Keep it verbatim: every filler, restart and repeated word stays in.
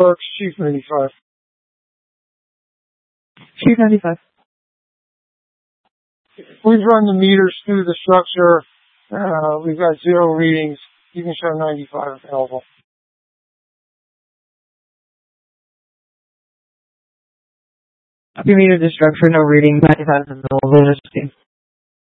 Burks, Chief ninety-five. Chief ninety-five. We've run the meters through the structure. Uh, we've got zero readings. You can show ninety-five available. We metered the structure, no reading, ninety-five available.